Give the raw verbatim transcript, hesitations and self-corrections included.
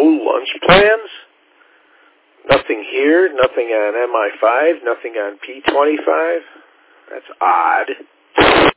lunch plans? Nothing here, nothing on M I five, nothing on P twenty-five? That's odd.